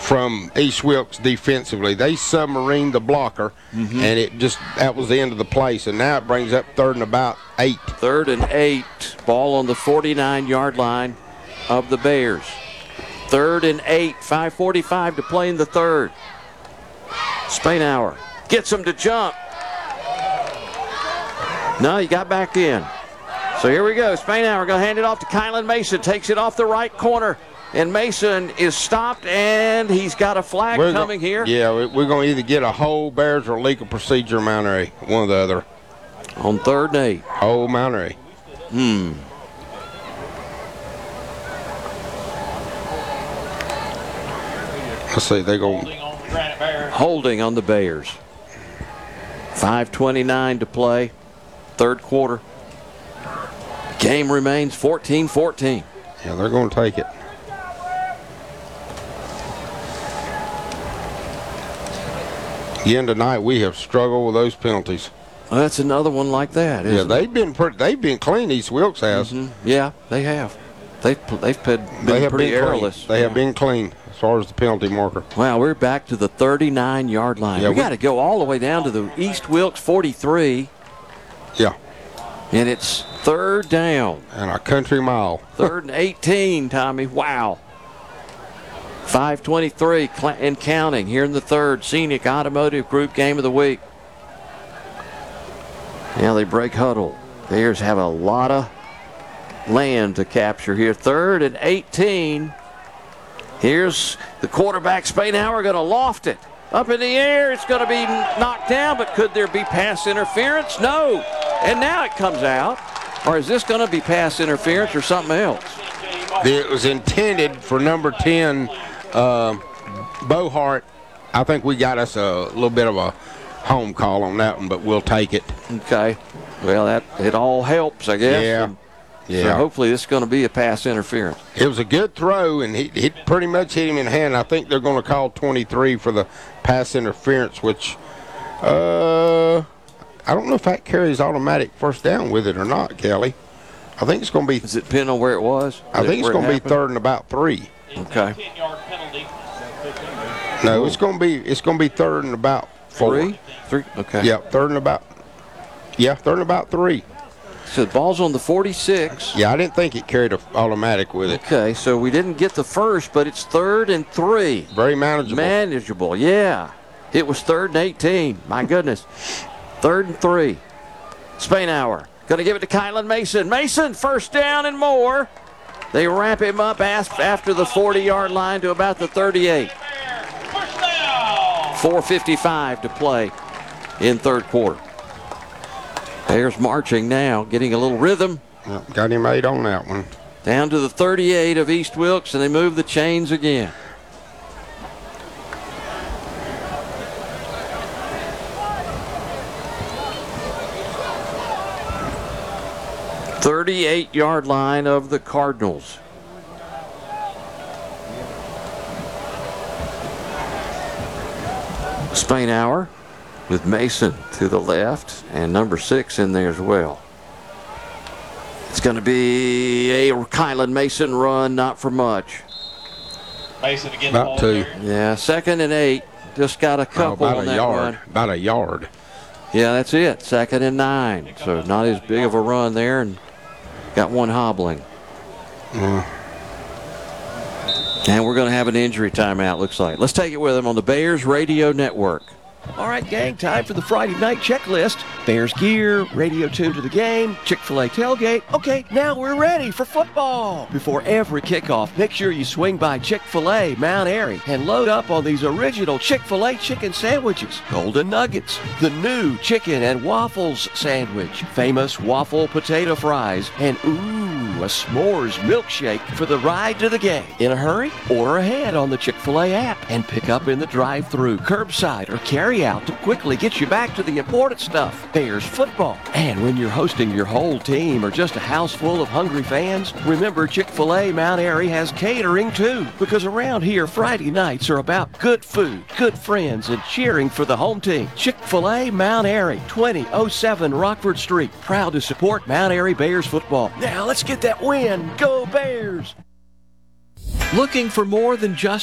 from East Wilkes defensively. They submarined the blocker, and that was the end of the play. So now it brings up 3rd and about 8. 3rd and 8. Ball on the 49-yard line of the Bears. 3rd and 8. 5:45 to play in the third. Spainhour gets him to jump. No, he got back in. So here we go. Spainhour going to hand it off to Kylan Mason. Takes it off the right corner. And Mason is stopped, and he's got a flag coming here. Yeah, we're going to either get a hold Bears or legal procedure Mount Airy. One or the other. On 3rd and 8. Hold Mount Airy. Let's see, they go. Holding on the Bears. 5:29 to play. Third quarter. Game remains 14-14. Yeah, they're going to take it. Again tonight, we have struggled with those penalties. Well, that's another one like that. Yeah, they've been clean. East Wilkes has. Yeah, they have. They've been pretty errorless. They have been clean as far as the penalty marker. Wow, we're back to the 39-yard line. Yeah, we got to go all the way down to the East Wilkes 43. Yeah. And it's 3rd down. And a country mile. 3rd and 18, Tommy. Wow. 5:23 and counting here in the third. Scenic Automotive Group Game of the Week. Now they break huddle. Bears have a lot of land to capture here. 3rd and 18. Here's the quarterback, Spainhour, going to loft it. Up in the air, it's going to be knocked down, but could there be pass interference? No. And now it comes out. Or is this going to be pass interference or something else? It was intended for number 10, Bohart. I think we got us a little bit of a home call on that one, but we'll take it. Okay. Well, it all helps, I guess. Yeah. So hopefully this is going to be a pass interference. It was a good throw, and he pretty much hit him in the hand. I think they're going to call 23 for the pass interference, which I don't know if that carries automatic first down with it or not, Kelly. I think it's going to be. Does it depend on where it was? I think it's going to be 3rd and about 3. Okay. No, it's going to be 3rd and about 4. 3? Okay. Yeah, 3rd and about. Yeah, 3rd and about 3. So the ball's on the 46. Yeah, I didn't think it carried an automatic with it. Okay, so we didn't get the first, but it's 3rd and 3. Very manageable. Manageable, yeah. It was 3rd and 18. My goodness. 3rd and 3. Spainhour going to give it to Kylan Mason. Mason, first down and more. They wrap him up after the 40-yard line to about the 38. 4:55 to play in third quarter. Bears marching now, getting a little rhythm. Yep, got him 8 on that one. Down to the 38 of East Wilkes, and they move the chains again. "38-yard line of the Cardinals. Spainhour with Mason to the left and number 6 in there as well. It's going to be a Kylan Mason run, not for much. Mason again. About 2. Yeah, 2nd and 8. Just got a couple about on a that yard. run. About a yard. Yeah, that's it. 2nd and 9. So not as big of a run there, and got one hobbling. And we're going to have an injury timeout, looks like. Let's take it with them on the Bears Radio Network. All right, gang, time for the Friday night checklist. Bears gear, radio tuned to the game, Chick-fil-A tailgate. Okay, now we're ready for football. Before every kickoff, make sure you swing by Chick-fil-A Mount Airy and load up on these original Chick-fil-A chicken sandwiches, Golden Nuggets, the new chicken and waffles sandwich, famous waffle potato fries, and a s'mores milkshake for the ride to the game. In a hurry? Order ahead on the Chick-fil-A app and pick up in the drive-thru, curbside, or carry out to quickly get you back to the important stuff, Bears football. And when you're hosting your whole team or just a house full of hungry fans, remember Chick-fil-A Mount Airy has catering too, because around here Friday nights are about good food, good friends, and cheering for the home team. Chick-fil-A Mount Airy, 2007 Rockford Street, proud to support Mount Airy Bears football. Now let's get that win. Go Bears! Looking for more than just